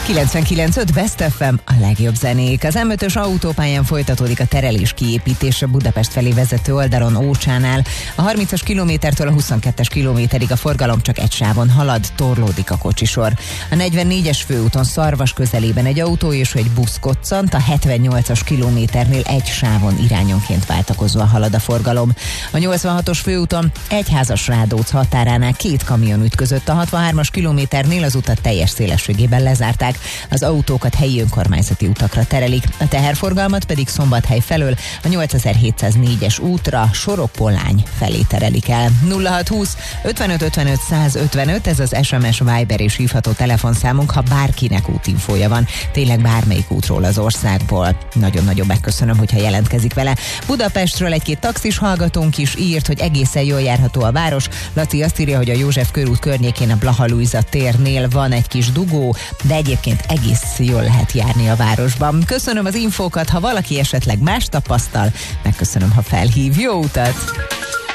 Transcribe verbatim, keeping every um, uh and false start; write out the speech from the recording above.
kilencvenkilenc pont öt Best ef em, a legjobb zenék. Az em ötös autópályán folytatódik a terelés kiépítése Budapest felé vezető oldalon Ócsánál. A harmincas kilométertől a huszonkettes kilométerig a forgalom csak egy sávon halad, torlódik a kocsisor. A negyvennégyes főúton Szarvas közelében egy autó és egy busz koccant, a hetvennyolcas kilométernél egy sávon irányonként váltakozóan halad a forgalom. A nyolcvanhatos főúton Egyházas-Rádóc határánál két kamion ütközött, a hatvanhármas kilométernél az utat teljes szélességében lezárták. Az autókat helyi önkormányzati utakra terelik, a teherforgalmat pedig Szombathely felől a nyolcezer-hétszáznégyes útra Sorokpolány felé terelik el. nulla hat húsz ötvenöt ötvenöt száz ötvenöt, ez az es em es, Viber és hívható telefonszámunk, ha bárkinek útinfója van, tényleg bármelyik útról az országból. Nagyon-nagyon megköszönöm, hogyha jelentkezik vele. Budapestről egy-két taxis hallgatónk is írt, hogy egészen jól járható a város. Laci azt írja, hogy a József körút környékén a Blaha-Lujza térnél van egy kis dugó, de egyébként egész jól lehet járni a városban. Köszönöm az infókat, ha valaki esetleg más tapasztal, megköszönöm, ha felhív. Jó utat!